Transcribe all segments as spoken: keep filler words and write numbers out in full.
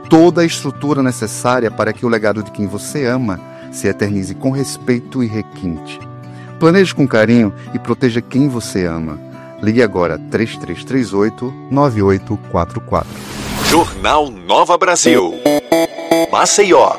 toda a estrutura necessária para que o legado de quem você ama se eternize com respeito e requinte. Planeje com carinho e proteja quem você ama. Ligue agora três três três oito, nove oito quatro quatro. Jornal Nova Brasil. Maceió.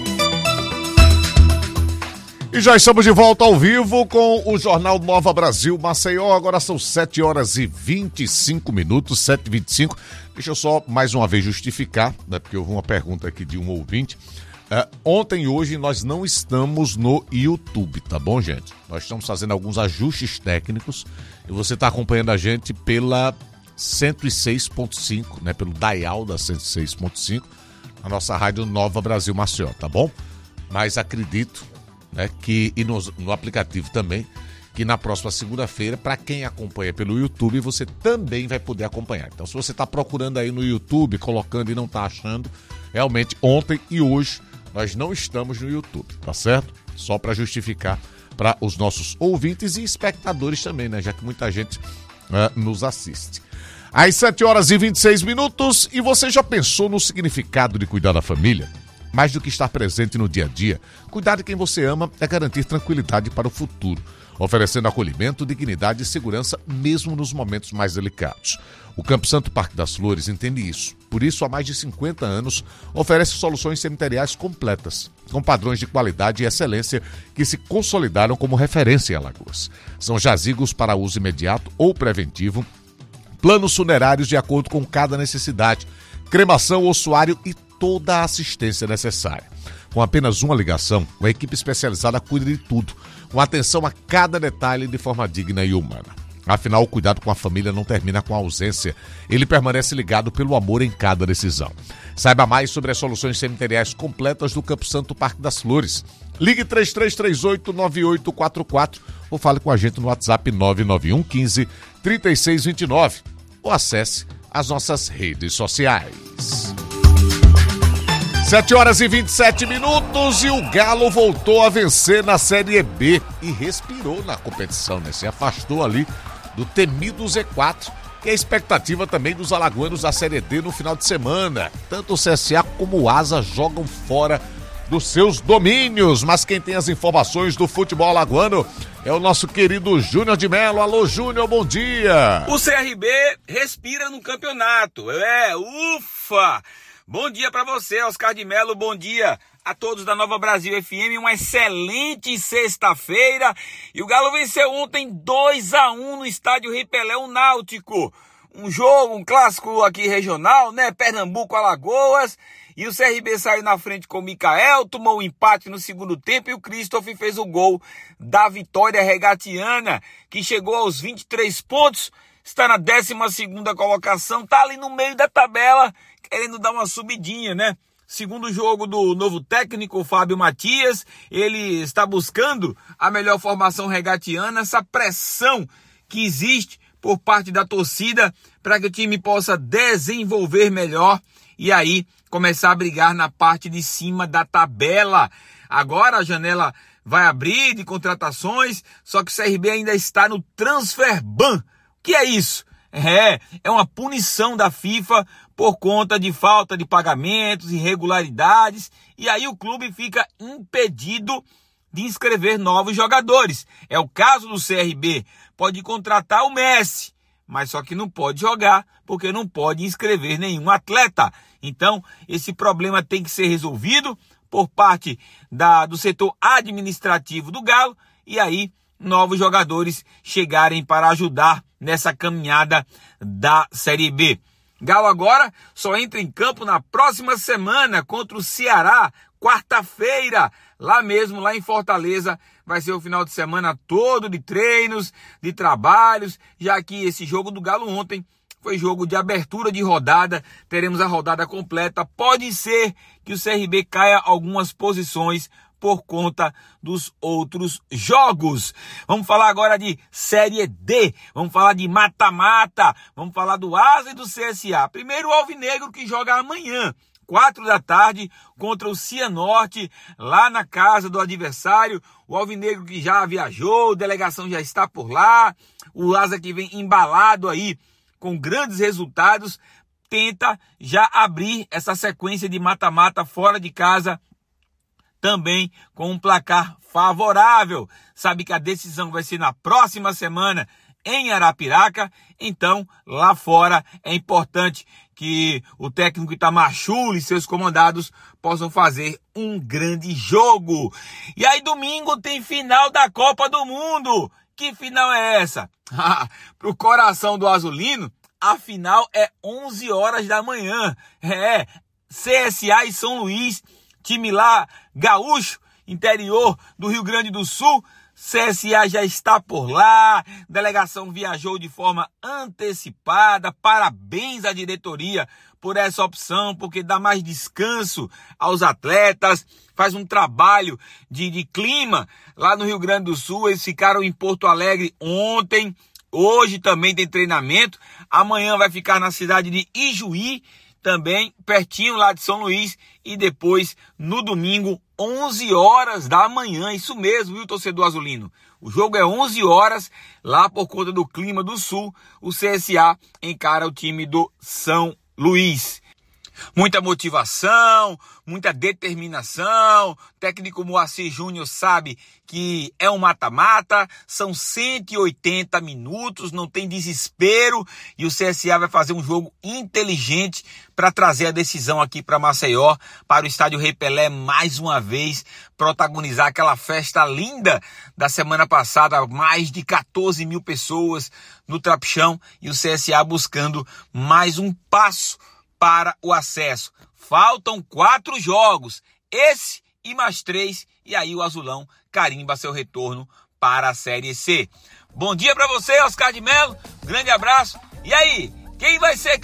E já estamos de volta ao vivo com o Jornal Nova Brasil Maceió. Agora são sete horas e vinte e cinco minutos, sete e vinte e cinco. Deixa eu só mais uma vez justificar, né, porque houve uma pergunta aqui de um ouvinte. Uh, ontem e hoje nós não estamos no YouTube, tá bom, gente? Nós estamos fazendo alguns ajustes técnicos e você está acompanhando a gente pela cento e seis ponto cinco, né, pelo dial da cento e seis ponto cinco, a nossa rádio Nova Brasil Maceió, tá bom? Mas acredito, né, que, e no, no aplicativo também, que na próxima segunda-feira, para quem acompanha pelo YouTube, você também vai poder acompanhar. Então, se você está procurando aí no YouTube, colocando e não está achando, realmente ontem e hoje nós não estamos no YouTube, tá certo? Só para justificar para os nossos ouvintes e espectadores também, né? Já que muita gente uh, nos assiste. Às sete horas e vinte e seis minutos, e você já pensou no significado de cuidar da família? Mais do que estar presente no dia a dia, cuidar de quem você ama é garantir tranquilidade para o futuro, oferecendo acolhimento, dignidade e segurança mesmo nos momentos mais delicados. O Campo Santo Parque das Flores entende isso. Por isso, há mais de cinquenta anos, oferece soluções cemiteriais completas, com padrões de qualidade e excelência que se consolidaram como referência em Alagoas. São jazigos para uso imediato ou preventivo, planos funerários de acordo com cada necessidade, cremação, ossuário e toda a assistência necessária. Com apenas uma ligação, uma equipe especializada cuida de tudo, com atenção a cada detalhe de forma digna e humana. Afinal, o cuidado com a família não termina com a ausência. Ele permanece ligado pelo amor em cada decisão. Saiba mais sobre as soluções cemiteriais completas do Campo Santo Parque das Flores. Ligue três três três oito, nove oito quatro quatro ou fale com a gente no WhatsApp nove nove um um cinco, três seis dois nove ou acesse as nossas redes sociais. sete horas e vinte e sete minutos e o Galo voltou a vencer na Série B e respirou na competição, né? Se afastou ali do temido Z quatro, e a expectativa também dos alagoanos da Série D no final de semana. Tanto o C S A como o Asa jogam fora dos seus domínios, mas quem tem as informações do futebol alagoano é o nosso querido Júnior de Melo. Alô, Júnior, bom dia! O C R B respira no campeonato, é, ufa! Bom dia pra você, Oscar de Melo, bom dia a todos da Nova Brasil F M, uma excelente sexta-feira, e o Galo venceu ontem dois a um no estádio Ripelé, o Náutico, um jogo, um clássico aqui regional, né, Pernambuco, Alagoas, e o C R B saiu na frente com o Mikael, tomou um empate no segundo tempo, e o Christoph fez o gol da vitória regatiana, que chegou aos vinte e três pontos, está na décima segunda colocação, tá ali no meio da tabela, querendo dar uma subidinha, né? Segundo jogo do novo técnico, Fábio Matias, ele está buscando a melhor formação regatiana, essa pressão que existe por parte da torcida para que o time possa desenvolver melhor e aí começar a brigar na parte de cima da tabela. Agora a janela vai abrir de contratações, só que o C R B ainda está no transfer ban. O que é isso? É, é uma punição da FIFA por conta de falta de pagamentos, irregularidades, e aí o clube fica impedido de inscrever novos jogadores. É o caso do C R B, pode contratar o Messi, mas só que não pode jogar, porque não pode inscrever nenhum atleta. Então, esse problema tem que ser resolvido por parte da, do setor administrativo do Galo, e aí novos jogadores chegarem para ajudar nessa caminhada da Série B. Galo agora só entra em campo na próxima semana contra o Ceará, quarta-feira, lá mesmo, lá em Fortaleza. Vai ser o final de semana todo de treinos, de trabalhos, já que esse jogo do Galo ontem foi jogo de abertura de rodada, teremos a rodada completa. Pode ser que o C R B caia algumas posições por conta dos outros jogos. Vamos falar agora de Série D, vamos falar de mata-mata, vamos falar do Asa e do C S A. Primeiro o Alvinegro, que joga amanhã, quatro da tarde, contra o Cianorte, lá na casa do adversário. O Alvinegro que já viajou, a delegação já está por lá, o Asa que vem embalado aí com grandes resultados, tenta já abrir essa sequência de mata-mata fora de casa também com um placar favorável. Sabe que a decisão vai ser na próxima semana em Arapiraca, então lá fora é importante que o técnico Itamar Schulli e seus comandados possam fazer um grande jogo. E aí domingo tem final da Copa do Mundo. Que final é essa? Pro coração do azulino, a final é onze horas da manhã. É, C S A e São Luís, time lá gaúcho, interior do Rio Grande do Sul. C S A já está por lá, delegação viajou de forma antecipada, parabéns à diretoria por essa opção, porque dá mais descanso aos atletas, faz um trabalho de, de clima lá no Rio Grande do Sul. Eles ficaram em Porto Alegre ontem, hoje também tem treinamento, amanhã vai ficar na cidade de Ijuí, também pertinho lá de São Luís, e depois no domingo, onze horas da manhã, isso mesmo, viu, torcedor azulino? O jogo é onze horas, lá por conta do clima do sul, o C S A encara o time do São Luís. Muita motivação, muita determinação. O técnico Moacir Júnior sabe que é um mata-mata, são cento e oitenta minutos, não tem desespero, e o C S A vai fazer um jogo inteligente para trazer a decisão aqui para Maceió, para o estádio Rei Pelé mais uma vez, protagonizar aquela festa linda da semana passada, mais de quatorze mil pessoas no Trapichão, e o C S A buscando mais um passo para o acesso. Faltam quatro jogos, esse e mais três, e aí o azulão carimba seu retorno para a Série C. Bom dia para você, Oscar de Mello, grande abraço. E aí, quem vai ser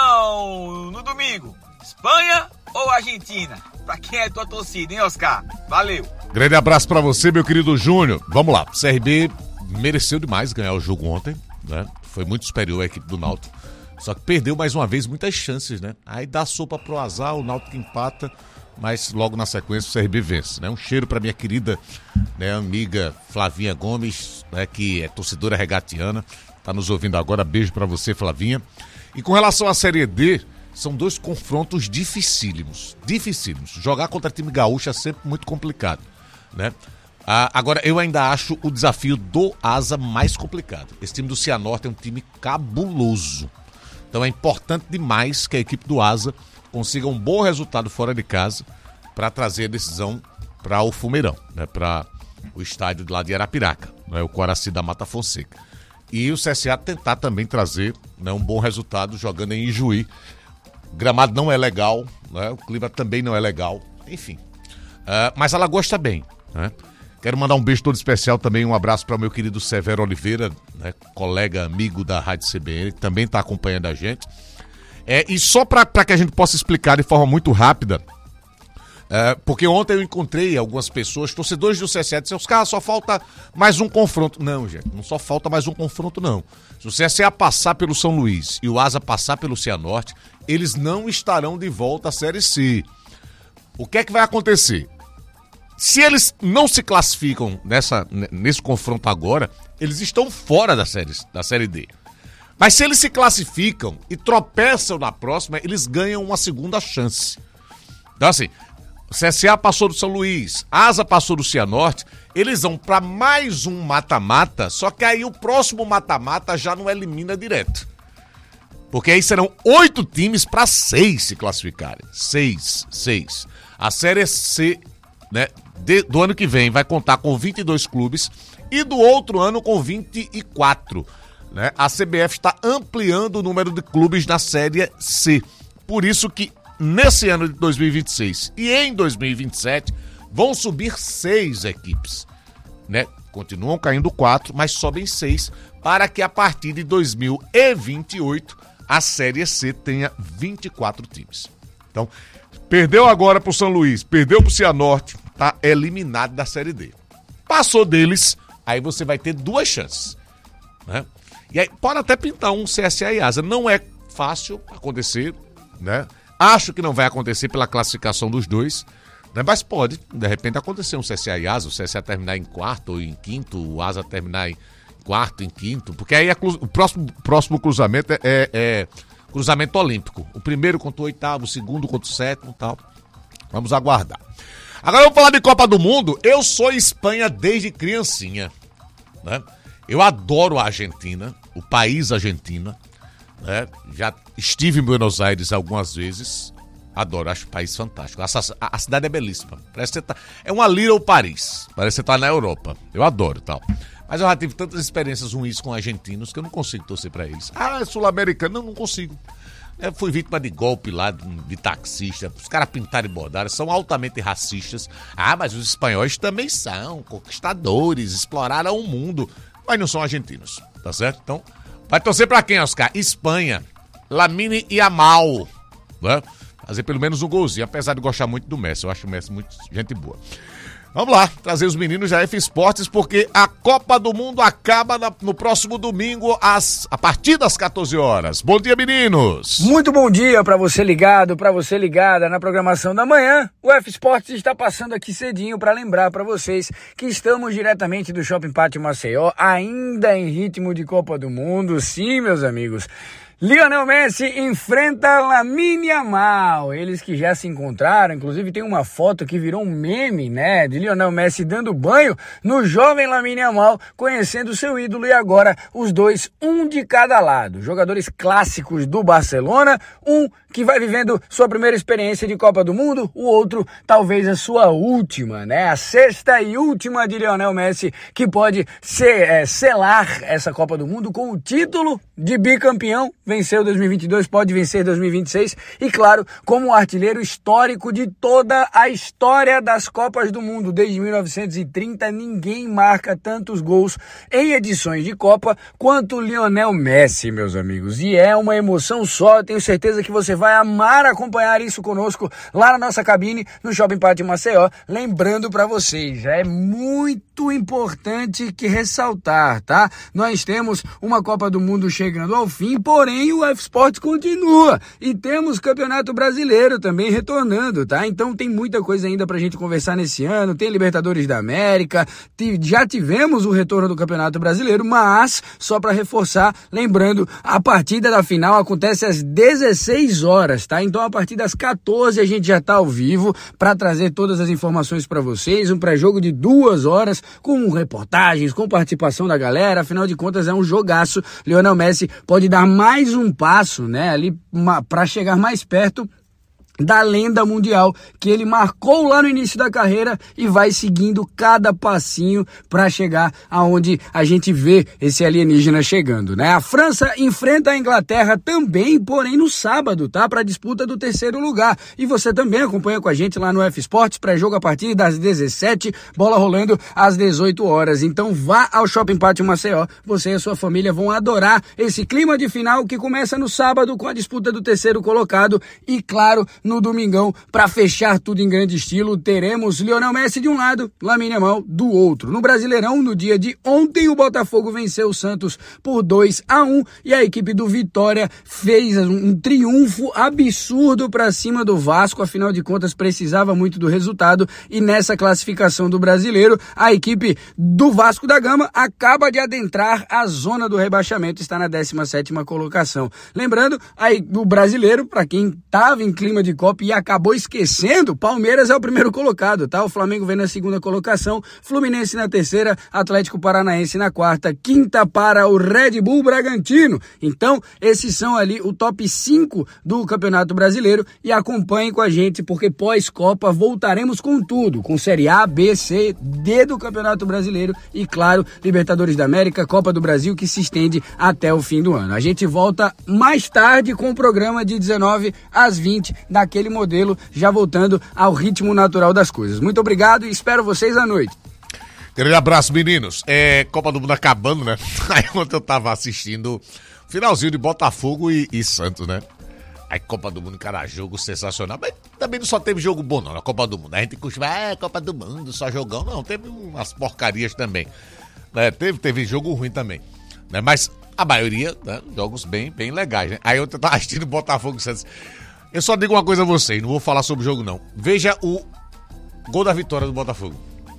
campeão no domingo? Espanha ou Argentina? Para quem é tua torcida, hein, Oscar? Valeu. Grande abraço para você, meu querido Júnior. Vamos lá, o C R B mereceu demais ganhar o jogo ontem, né? Foi muito superior à equipe do Náutico. Só que perdeu mais uma vez muitas chances, né? Aí dá sopa pro azar, o Náutico empata, mas logo na sequência o C R B vence, né? Um cheiro pra minha querida, né, amiga Flavinha Gomes, né, que é torcedora regatiana, tá nos ouvindo agora, beijo pra você, Flavinha. E com relação à Série D, são dois confrontos dificílimos, dificílimos. Jogar contra time gaúcho é sempre muito complicado, né? Ah, agora, eu ainda acho o desafio do Asa mais complicado. Esse time do Cianorte é um time cabuloso. Então é importante demais que a equipe do Asa consiga um bom resultado fora de casa para trazer a decisão para o Fumeirão, né, para o estádio de lá de Arapiraca, né, o Coraci da Mata Fonseca. E o C S A tentar também trazer, né, um bom resultado jogando em Ijuí. O gramado não é legal, né, o clima também não é legal, enfim. Uh, mas a Lagoa está bem, né? Quero mandar um beijo todo especial também, um abraço para o meu querido Severo Oliveira, né, colega, amigo da Rádio C B N, que também está acompanhando a gente. É, e só para que a gente possa explicar de forma muito rápida, é, porque ontem eu encontrei algumas pessoas, torcedores do C S A, disseram, os caras, só falta mais um confronto. Não, gente, não só falta mais um confronto, não. Se o C S A passar pelo São Luís e o Asa passar pelo Cianorte, eles não estarão de volta à Série C. O que é que vai acontecer? Se eles não se classificam nessa, nesse confronto agora, eles estão fora da série, da série D. Mas se eles se classificam e tropeçam na próxima, eles ganham uma segunda chance. Então assim, o C S A passou do São Luís, Asa passou do Cianorte, eles vão para mais um mata-mata, só que aí o próximo mata-mata já não elimina direto. Porque aí serão oito times para seis se classificarem. Seis, seis. A Série C, né, de, do ano que vem vai contar com vinte e dois clubes e do outro ano com vinte e quatro. Né? A C B F está ampliando o número de clubes na Série C. Por isso que nesse ano de dois mil e vinte e seis e em dois mil e vinte e sete vão subir seis equipes. Né? Continuam caindo quatro, mas sobem seis para que a partir de dois mil e vinte e oito a Série C tenha vinte e quatro times. Então, perdeu agora pro São Luís, perdeu pro Cianorte, tá eliminado da Série D. Passou deles, aí você vai ter duas chances, né? E aí pode até pintar um C S A e Asa. Não é fácil acontecer, né? Acho que não vai acontecer pela classificação dos dois, né? Mas pode, de repente, acontecer um C S A e Asa, o C S A terminar em quarto ou em quinto, o Asa terminar em quarto, em quinto, porque aí a, o próximo, próximo cruzamento é, é cruzamento olímpico. O primeiro contra o oitavo, o segundo contra o sétimo e tal. Vamos aguardar. Agora vamos falar de Copa do Mundo. Eu sou Espanha desde criancinha, né? Eu adoro a Argentina, o país Argentina, né? Já estive em Buenos Aires algumas vezes. Adoro, acho o país fantástico. A, a, a cidade é belíssima. Parece que você tá, é uma Little Paris. Parece que você tá na Europa. Eu adoro e tal. Mas eu já tive tantas experiências ruins com argentinos que eu não consigo torcer pra eles. Ah, é sul-americano? Não, não consigo. Eu fui vítima de golpe lá, de, de taxista. Os caras pintaram e bordaram, são altamente racistas. Ah, mas os espanhóis também são conquistadores, exploraram o mundo. Mas não são argentinos, tá certo? Então, vai torcer pra quem, Oscar? Espanha. Lamine Yamal, né? Fazer pelo menos um golzinho, apesar de gostar muito do Messi. Eu acho o Messi muito gente boa. Vamos lá, trazer os meninos da F Esportes, porque a Copa do Mundo acaba na, no próximo domingo, às, a partir das quatorze horas. Bom dia, meninos! Muito bom dia para você ligado, para você ligada na programação da manhã. O F Esportes está passando aqui cedinho para lembrar para vocês que estamos diretamente do Shopping Pátio Maceió, ainda em ritmo de Copa do Mundo. Sim, meus amigos. Lionel Messi enfrenta Lamine Yamal, eles que já se encontraram, inclusive tem uma foto que virou um meme, né, de Lionel Messi dando banho no jovem Lamine Yamal, conhecendo seu ídolo, e agora os dois, um de cada lado, jogadores clássicos do Barcelona, um que vai vivendo sua primeira experiência de Copa do Mundo, o outro talvez a sua última, né, a sexta e última de Lionel Messi, que pode ser, é, selar essa Copa do Mundo com o título de bicampeão. Venceu dois mil e vinte e dois, pode vencer dois mil e vinte e seis e, claro, como artilheiro histórico de toda a história das Copas do Mundo. Desde mil novecentos e trinta, ninguém marca tantos gols em edições de Copa quanto Lionel Messi, meus amigos. E é uma emoção só, tenho certeza que você vai amar acompanhar isso conosco lá na nossa cabine, no Shopping Pátio Maceió. Lembrando para vocês, é muito importante que ressaltar, tá? Nós temos uma Copa do Mundo chegando ao fim, porém o F Esportes continua e temos Campeonato Brasileiro também retornando, tá? Então tem muita coisa ainda pra gente conversar nesse ano, tem Libertadores da América, já tivemos o retorno do Campeonato Brasileiro, mas só pra reforçar, lembrando, a partida da final acontece às dezesseis horas, tá? Então a partir das quatorze a gente já tá ao vivo pra trazer todas as informações pra vocês, um pré-jogo de duas horas com reportagens, com participação da galera, afinal de contas é um jogaço. Lionel Messi pode dar mais um passo, né, ali para chegar mais perto da lenda mundial que ele marcou lá no início da carreira e vai seguindo cada passinho para chegar aonde a gente vê esse alienígena chegando, né? A França enfrenta a Inglaterra também, porém no sábado, tá? Para a disputa do terceiro lugar. E você também acompanha com a gente lá no F Esportes, pré-jogo a partir das dezessete, bola rolando às dezoito horas. Então vá ao Shopping Pátio Maceió, você e a sua família vão adorar esse clima de final que começa no sábado com a disputa do terceiro colocado e, claro, no domingão, para fechar tudo em grande estilo, teremos Lionel Messi de um lado, Lamine Yamal do outro. No Brasileirão, no dia de ontem, o Botafogo venceu o Santos por dois a um e a equipe do Vitória fez um triunfo absurdo para cima do Vasco, afinal de contas precisava muito do resultado e nessa classificação do Brasileiro, a equipe do Vasco da Gama acaba de adentrar a zona do rebaixamento, está na décima sétima colocação. Lembrando, aí, o Brasileiro, para quem estava em clima de Copa e acabou esquecendo, Palmeiras é o primeiro colocado, tá? O Flamengo vem na segunda colocação, Fluminense na terceira, Atlético Paranaense na quarta, quinta para o Red Bull Bragantino. Então, esses são ali o top cinco do Campeonato Brasileiro e acompanhem com a gente, porque pós-Copa voltaremos com tudo, com Série A, B, C, D do Campeonato Brasileiro e, claro, Libertadores da América, Copa do Brasil, que se estende até o fim do ano. A gente volta mais tarde com o programa de dezenove às vinte, daquele modelo, já voltando ao ritmo natural das coisas. Muito obrigado e espero vocês à noite. Grande abraço, meninos. É, Copa do Mundo acabando, né? Aí ontem eu tava assistindo finalzinho de Botafogo e, e Santos, né? Aí Copa do Mundo, cara, jogo sensacional. Mas também não só teve jogo bom, não, na Copa do Mundo. A gente costuma, é, Copa do Mundo, só jogão. Não, teve umas porcarias também. Né? Teve, teve jogo ruim também. Né? Mas a maioria, né? Jogos bem, bem legais, né? Aí ontem eu tava assistindo Botafogo e Santos. Eu só digo uma coisa a vocês, não vou falar sobre o jogo não. Veja o gol da vitória do Botafogo.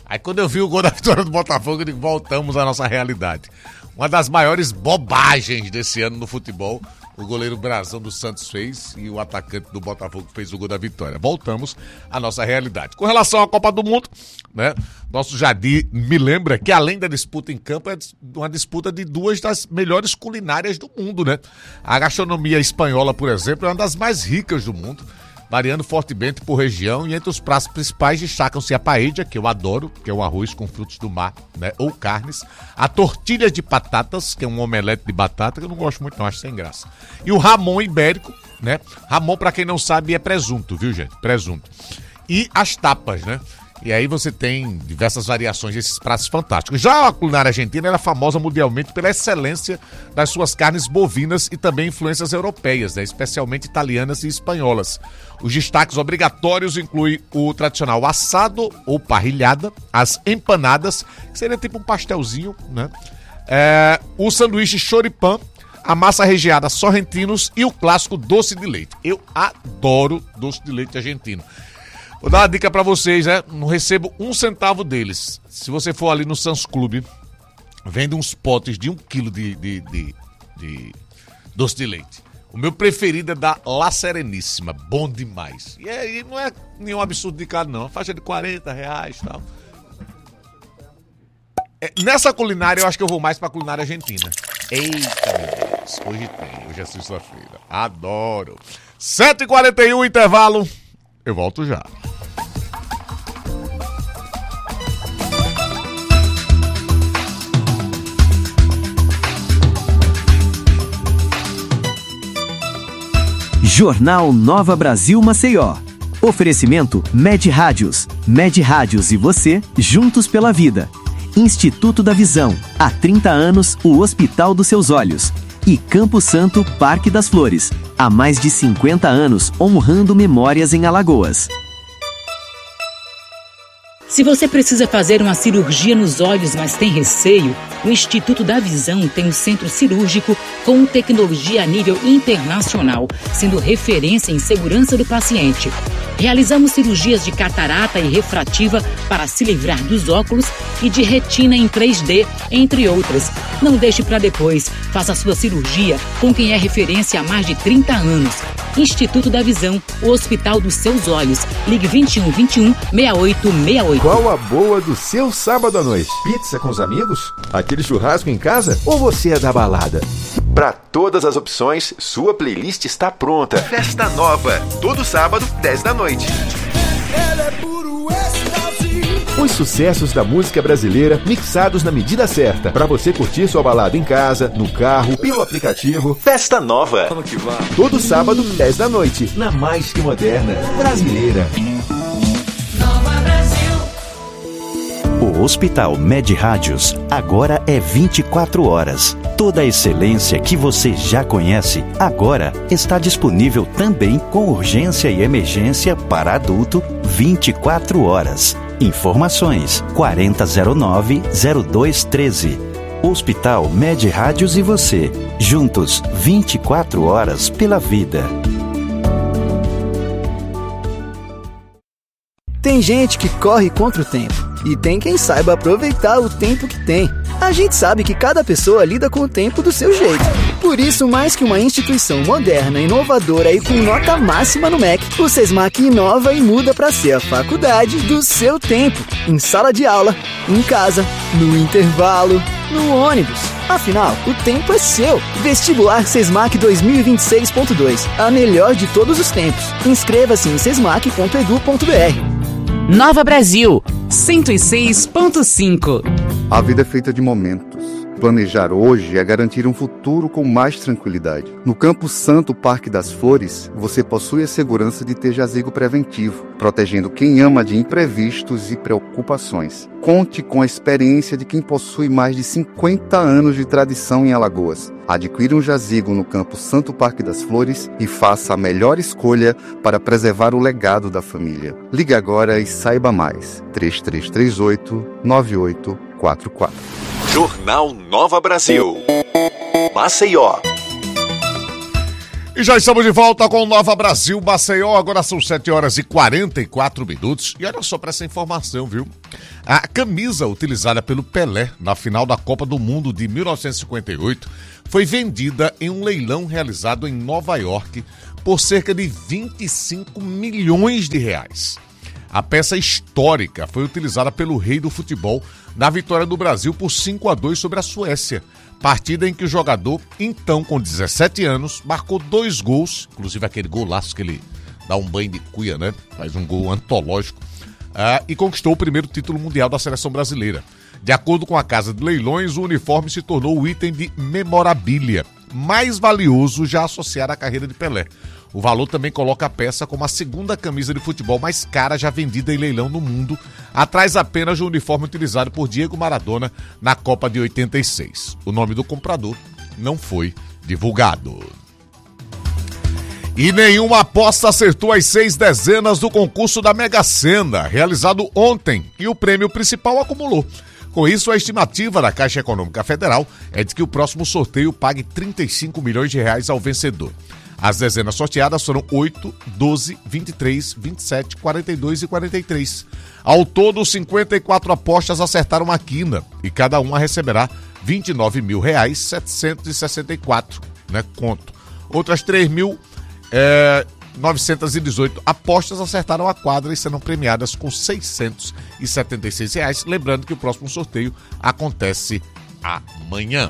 Aí quando eu vi o gol da vitória do Botafogo, eu digo, voltamos à nossa realidade. Uma das maiores bobagens desse ano no futebol, o goleiro Brazão do Santos fez e o atacante do Botafogo fez o gol da vitória. Voltamos à nossa realidade. Com relação à Copa do Mundo, né? Nosso Jadir me lembra que além da disputa em campo, é uma disputa de duas das melhores culinárias do mundo, né? A gastronomia espanhola, por exemplo, é uma das mais ricas do mundo, variando fortemente por região, e entre os pratos principais destacam-se a paella, que eu adoro, que é um arroz com frutos do mar, né, ou carnes, a tortilha de batatas, que é um omelete de batata, que eu não gosto muito não, acho sem graça, e o ramon ibérico, né, ramon, pra quem não sabe, é presunto, viu, gente, presunto, e as tapas, né, e aí você tem diversas variações desses pratos fantásticos. Já a culinária argentina era famosa mundialmente pela excelência das suas carnes bovinas e também influências europeias, né, especialmente italianas e espanholas. Os destaques obrigatórios incluem o tradicional assado ou parrilhada, as empanadas, que seria tipo um pastelzinho, né? É, o sanduíche choripã, a massa recheada sorrentinos e o clássico doce de leite. Eu adoro doce de leite argentino. Vou dar uma dica pra vocês, né? Não recebo um centavo deles. Se você for ali no Sam's Club, vende uns potes de um quilo de, de, de, de doce de leite. O meu preferido é da La Sereníssima, bom demais. E aí não é nenhum absurdo de caro, não. Uma faixa de quarenta reais e tal. É, nessa culinária eu acho que eu vou mais pra culinária argentina. Eita, meu Deus. Hoje tem, hoje é sexta-feira. Adoro. sete e quarenta e um, intervalo. Eu volto já. Jornal Nova Brasil Maceió. Oferecimento Med Rádios. Med Rádios e você, juntos pela vida. Instituto da Visão. Há trinta anos, o Hospital dos Seus Olhos. E Campo Santo, Parque das Flores. Há mais de cinquenta anos, honrando memórias em Alagoas. Se você precisa fazer uma cirurgia nos olhos, mas tem receio, o Instituto da Visão tem um centro cirúrgico com tecnologia a nível internacional, sendo referência em segurança do paciente. Realizamos cirurgias de catarata e refrativa para se livrar dos óculos e de retina em três D, entre outras. Não deixe para depois. Faça a sua cirurgia com quem é referência há mais de trinta anos. Instituto da Visão, o Hospital dos Seus Olhos. Ligue vinte e um, vinte e um, sessenta e oito sessenta e oito. Qual a boa do seu sábado à noite? Pizza com os amigos? Aquele churrasco em casa? Ou você é da balada? Para todas as opções, sua playlist está pronta. Festa Nova, todo sábado, dez da noite. Os sucessos da música brasileira mixados na medida certa, para você curtir sua balada em casa, no carro, pelo aplicativo. Festa Nova. Todo sábado, dez da noite, na mais que moderna brasileira. O Hospital Med Rádios agora é vinte e quatro horas. Toda a excelência que você já conhece agora está disponível também com urgência e emergência para adulto vinte e quatro horas. Informações quarenta zero nove zero dois treze. Hospital Med Rádios e você, juntos vinte e quatro horas pela vida. Tem gente que corre contra o tempo e tem quem saiba aproveitar o tempo que tem. A gente sabe que cada pessoa lida com o tempo do seu jeito. Por isso, mais que uma instituição moderna, inovadora e com nota máxima no M E C, o SESMAC inova e muda para ser a faculdade do seu tempo. Em sala de aula, em casa, no intervalo, no ônibus. Afinal, o tempo é seu. Vestibular SESMAC dois mil e vinte e seis ponto dois. A melhor de todos os tempos. Inscreva-se em sesmac ponto edu ponto br. Nova Brasil, cento e seis ponto cinco. A vida é feita de momentos. Planejar hoje é garantir um futuro com mais tranquilidade. No Campo Santo Parque das Flores, você possui a segurança de ter jazigo preventivo, protegendo quem ama de imprevistos e preocupações. Conte com a experiência de quem possui mais de cinquenta anos de tradição em Alagoas. Adquira um jazigo no Campo Santo Parque das Flores e faça a melhor escolha para preservar o legado da família. Ligue agora e saiba mais. três três três oito, nove oito quatro quatro. Jornal Nova Brasil. Maceió. E já estamos de volta com o Nova Brasil Maceió. Agora são sete horas e quarenta e quatro minutos. E olha só para essa informação, viu? A camisa utilizada pelo Pelé na final da Copa do Mundo de mil novecentos e cinquenta e oito foi vendida em um leilão realizado em Nova York por cerca de vinte e cinco milhões de reais. A peça histórica foi utilizada pelo rei do futebol na vitória do Brasil por cinco a dois sobre a Suécia. Partida em que o jogador, então com dezessete anos, marcou dois gols, inclusive aquele golaço que ele dá um banho de cuia, né? Faz um gol antológico, uh, e conquistou o primeiro título mundial da seleção brasileira. De acordo com a Casa de Leilões, o uniforme se tornou o item de memorabilia mais valioso já associado à carreira de Pelé. O valor também coloca a peça como a segunda camisa de futebol mais cara já vendida em leilão no mundo, atrás apenas do uniforme utilizado por Diego Maradona na Copa de oitenta e seis. O nome do comprador não foi divulgado. E nenhuma aposta acertou as seis dezenas do concurso da Mega Sena, realizado ontem, e o prêmio principal acumulou. Com isso, a estimativa da Caixa Econômica Federal é de que o próximo sorteio pague trinta e cinco milhões de reais ao vencedor. As dezenas sorteadas foram oito, doze, vinte e três, vinte e sete, quarenta e dois e quarenta e três. Ao todo, cinquenta e quatro apostas acertaram a quina e cada uma receberá vinte e nove mil reais, setecentos e sessenta e quatro, né, conto. Outras três mil novecentos e dezoito apostas acertaram a quadra e serão premiadas com seiscentos e setenta e seis reais. Lembrando que o próximo sorteio acontece amanhã.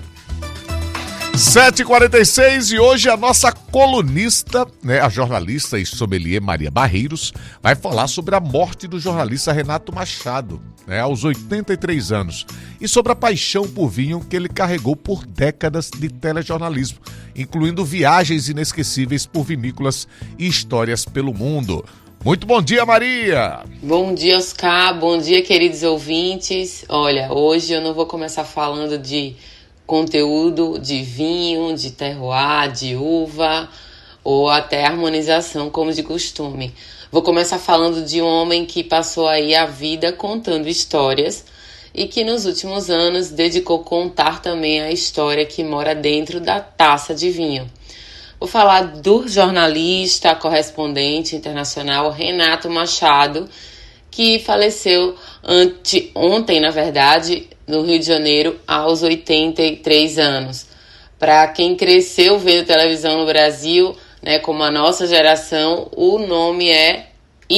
sete e quarenta e seis e hoje a nossa colunista, né, a jornalista e sommelier Maria Barreiros, vai falar sobre a morte do jornalista Renato Machado, né, aos oitenta e três anos, e sobre a paixão por vinho que ele carregou por décadas de telejornalismo, incluindo viagens inesquecíveis por vinícolas e histórias pelo mundo. Muito bom dia, Maria! Bom dia, Oscar. Bom dia, queridos ouvintes. Olha, hoje eu não vou começar falando de conteúdo de vinho, de terroir, de uva ou até harmonização, como de costume. Vou começar falando de um homem que passou aí a vida contando histórias e que nos últimos anos dedicou a contar também a história que mora dentro da taça de vinho. Vou falar do jornalista, correspondente internacional Renato Machado, que faleceu ante, ontem, na verdade, no Rio de Janeiro, aos oitenta e três anos. Para quem cresceu vendo televisão no Brasil, né, como a nossa geração, o nome é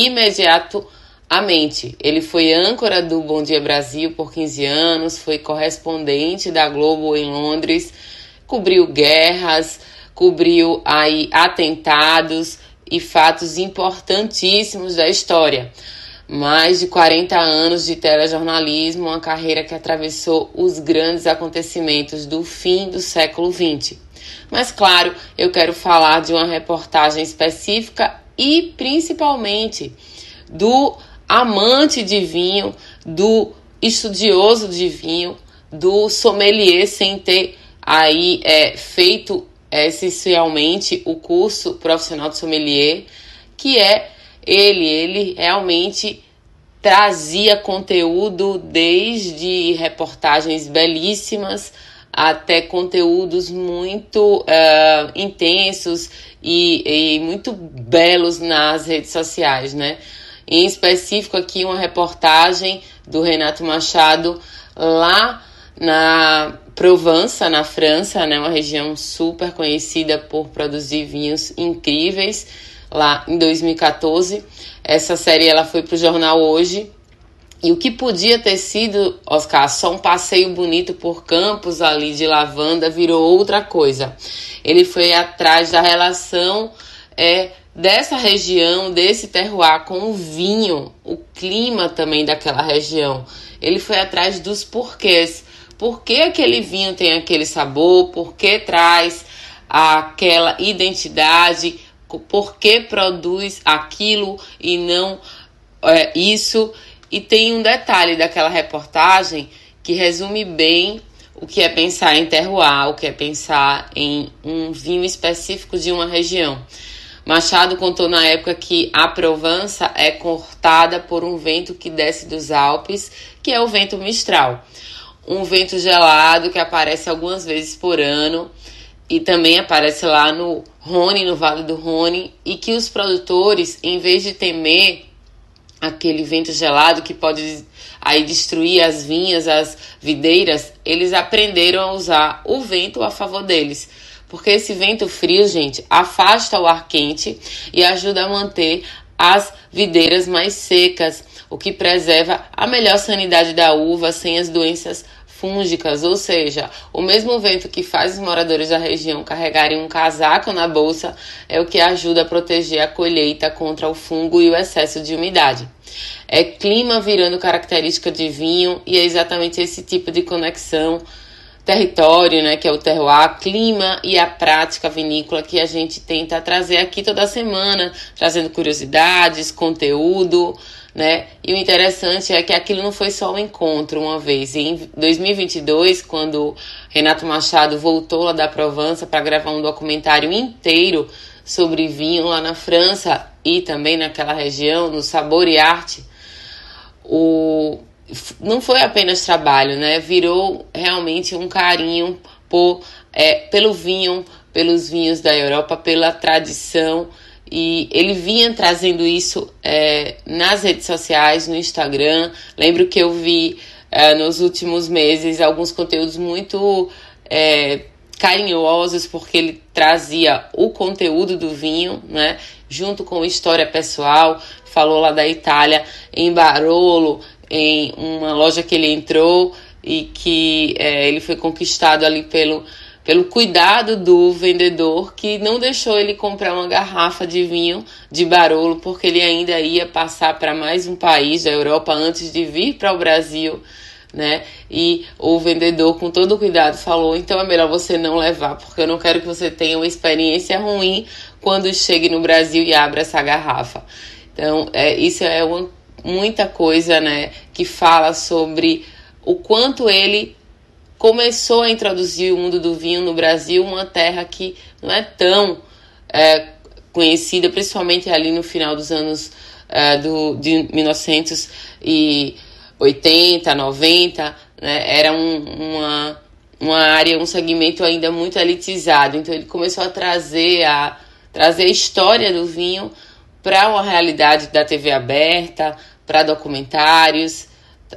imediatamente. Ele foi âncora do Bom Dia Brasil por quinze anos, foi correspondente da Globo em Londres, cobriu guerras, cobriu aí atentados e fatos importantíssimos da história. Mais de quarenta anos de telejornalismo, uma carreira que atravessou os grandes acontecimentos do fim do século vinte. Mas, claro, eu quero falar de uma reportagem específica e, principalmente, do amante de vinho, do estudioso de vinho, do sommelier, sem ter aí é, feito é, essencialmente o curso profissional de sommelier, que é Ele, ele realmente trazia conteúdo desde reportagens belíssimas até conteúdos muito uh, intensos e, e muito belos nas redes sociais, né? Em específico aqui uma reportagem do Renato Machado lá na Provença, na França, né? Uma região super conhecida por produzir vinhos incríveis. Lá em dois mil e quatorze, essa série ela foi para o jornal Hoje, e o que podia ter sido, Oscar, só um passeio bonito por campos ali de lavanda, virou outra coisa. Ele foi atrás da relação é, dessa região, desse terroir com o vinho, o clima também daquela região. Ele foi atrás dos porquês. Por que aquele vinho tem aquele sabor? Por que traz aquela identidade? Por que produz aquilo e não é, isso? E tem um detalhe daquela reportagem que resume bem o que é pensar em terroir, o que é pensar em um vinho específico de uma região. Machado contou na época que a Provença é cortada por um vento que desce dos Alpes, que é o vento Mistral. Um vento gelado que aparece algumas vezes por ano e também aparece lá no Rhône, no Vale do Rhône, e que os produtores, em vez de temer aquele vento gelado que pode aí destruir as vinhas, as videiras, eles aprenderam a usar o vento a favor deles. Porque esse vento frio, gente, afasta o ar quente e ajuda a manter as videiras mais secas, o que preserva a melhor sanidade da uva sem as doenças fúngicas, ou seja, o mesmo vento que faz os moradores da região carregarem um casaco na bolsa é o que ajuda a proteger a colheita contra o fungo e o excesso de umidade. É clima virando característica de vinho e é exatamente esse tipo de conexão território, né, que é o terroir, clima e a prática vinícola que a gente tenta trazer aqui toda semana, trazendo curiosidades, conteúdo, né? E o interessante é que aquilo não foi só um encontro uma vez. Em dois mil e vinte e dois, quando Renato Machado voltou lá da Provença para gravar um documentário inteiro sobre vinho lá na França e também naquela região, no Sabor e Arte, o... não foi apenas trabalho, né? Virou realmente um carinho por, é, pelo vinho, pelos vinhos da Europa, pela tradição. E ele vinha trazendo isso é, nas redes sociais, no Instagram. Lembro que eu vi é, nos últimos meses alguns conteúdos muito é, carinhosos, porque ele trazia o conteúdo do vinho, né, junto com história pessoal. Falou lá da Itália, em Barolo, em uma loja que ele entrou e que é, ele foi conquistado ali pelo... pelo cuidado do vendedor, que não deixou ele comprar uma garrafa de vinho de Barolo, porque ele ainda ia passar para mais um país da Europa antes de vir para o Brasil, né? E o vendedor, com todo o cuidado, falou: então é melhor você não levar, porque eu não quero que você tenha uma experiência ruim quando chegue no Brasil e abra essa garrafa. Então, é, isso é uma, muita coisa, né, que fala sobre o quanto ele começou a introduzir o mundo do vinho no Brasil, uma terra que não é tão é, conhecida, principalmente ali no final dos anos é, do, de mil novecentos e oitenta, noventa, né? Era um, uma, uma área, um segmento ainda muito elitizado. Então ele começou a trazer a, trazer a história do vinho para uma realidade da T V aberta, para documentários.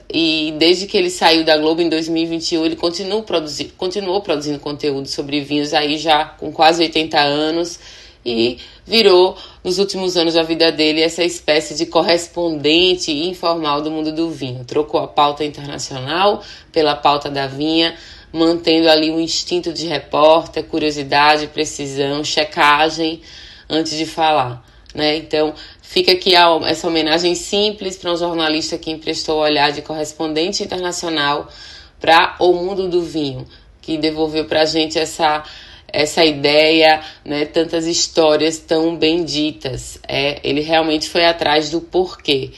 E desde que ele saiu da Globo em dois mil e vinte e um, ele continuou, produzi- continuou produzindo conteúdo sobre vinhos, aí já com quase oitenta anos, e virou, nos últimos anos da vida dele, essa espécie de correspondente informal do mundo do vinho. Trocou a pauta internacional pela pauta da vinha, mantendo ali um instinto de repórter, curiosidade, precisão, checagem antes de falar, né? Então, fica aqui essa homenagem simples para um jornalista que emprestou o olhar de correspondente internacional para o mundo do vinho, que devolveu para a gente essa, essa ideia, né, tantas histórias tão benditas. É, ele realmente foi atrás do porquê.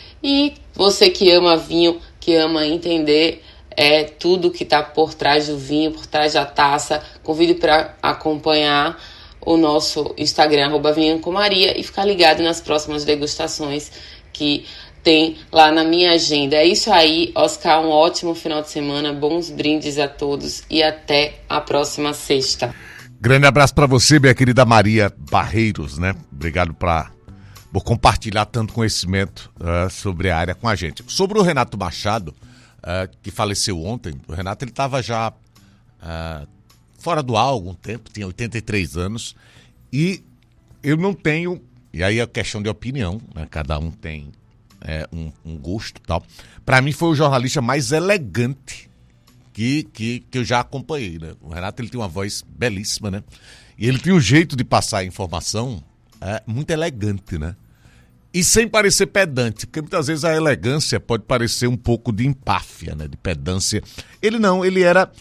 E você que ama vinho, que ama entender é, tudo que está por trás do vinho, por trás da taça, convido para acompanhar o nosso Instagram, arroba Vinho com Maria, e ficar ligado nas próximas degustações que tem lá na minha agenda. É isso aí, Oscar, um ótimo final de semana, bons brindes a todos e até a próxima sexta. Grande abraço para você, minha querida Maria Barreiros, né? Obrigado pra, por compartilhar tanto conhecimento uh, sobre a área com a gente. Sobre o Renato Machado, uh, que faleceu ontem, o Renato ele estava já... Uh, fora do ar há algum tempo, tinha oitenta e três anos, e eu não tenho, e aí é questão de opinião, né? Cada um tem é, um, um gosto e tal. Para mim foi o jornalista mais elegante que, que, que eu já acompanhei, né? O Renato ele tem uma voz belíssima, né? E ele tem um jeito de passar a informação é, muito elegante, né? E sem parecer pedante, porque muitas vezes a elegância pode parecer um pouco de empáfia, né? De pedância. Ele não, ele era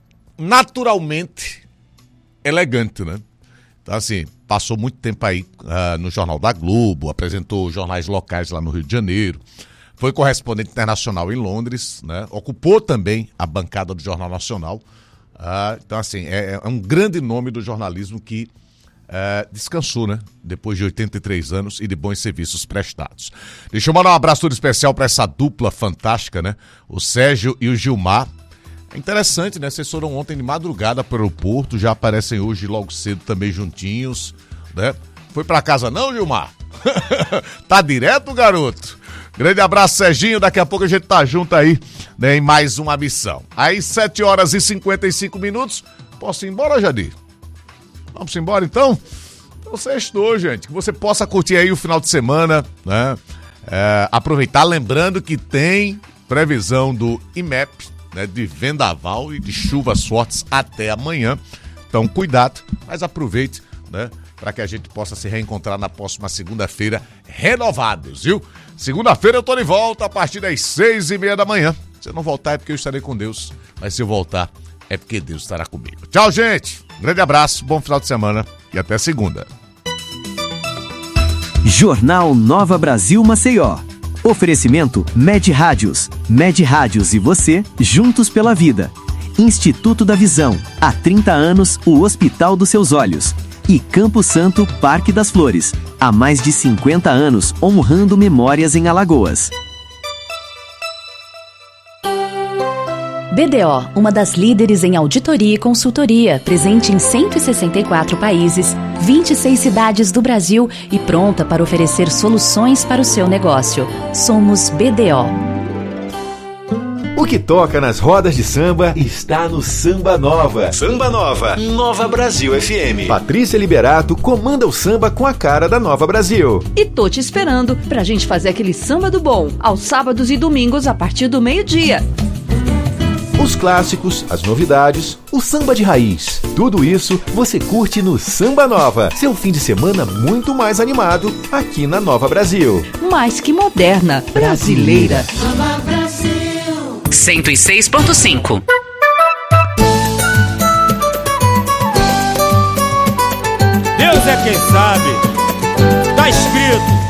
naturalmente elegante, né? Então, assim, passou muito tempo aí uh, no Jornal da Globo, apresentou jornais locais lá no Rio de Janeiro, foi correspondente internacional em Londres, né? Ocupou também a bancada do Jornal Nacional. Uh, então, assim, é, é um grande nome do jornalismo que uh, descansou, né? Depois de oitenta e três anos e de bons serviços prestados. Deixa eu mandar um abraço todo especial para essa dupla fantástica, né? O Sérgio e o Gilmar. É interessante, né? Vocês foram ontem de madrugada para o aeroporto, já aparecem hoje logo cedo também juntinhos, né? Foi pra casa não, Gilmar? Tá direto, garoto? Grande abraço, Serginho. Daqui a pouco a gente tá junto aí, né, em mais uma missão. Aí, sete horas e cinquenta e cinco minutos. Posso ir embora, Jadir? Vamos embora, então? Então, sextou, gente. Que você possa curtir aí o final de semana, né? É, aproveitar, lembrando que tem previsão do I M E P, né, de vendaval e de chuvas fortes até amanhã. Então, cuidado, mas aproveite, né, para que a gente possa se reencontrar na próxima segunda-feira renovados, viu? Segunda-feira eu tô de volta a partir das seis e meia da manhã. Se eu não voltar é porque eu estarei com Deus, mas se eu voltar é porque Deus estará comigo. Tchau, gente! Grande abraço, bom final de semana e até segunda. Jornal Nova Brasil Maceió. Oferecimento Med Rádios. Med Rádios e você, juntos pela vida. Instituto da Visão. Há trinta anos, o Hospital dos Seus Olhos. E Campo Santo, Parque das Flores. Há mais de cinquenta anos, honrando memórias em Alagoas. B D O, uma das líderes em auditoria e consultoria, presente em cento e sessenta e quatro países, vinte e seis cidades do Brasil e pronta para oferecer soluções para o seu negócio. Somos B D O. O que toca nas rodas de samba está no Samba Nova. Samba Nova, Nova Brasil F M. Patrícia Liberato comanda o samba com a cara da Nova Brasil. E tô te esperando pra gente fazer aquele samba do bom, aos sábados e domingos a partir do meio-dia. Os clássicos, as novidades, o samba de raiz. Tudo isso você curte no Samba Nova. Seu fim de semana muito mais animado aqui na Nova Brasil. Mais que moderna, brasileira. Nova Brasil. cento e seis ponto cinco. Deus é quem sabe. Tá escrito.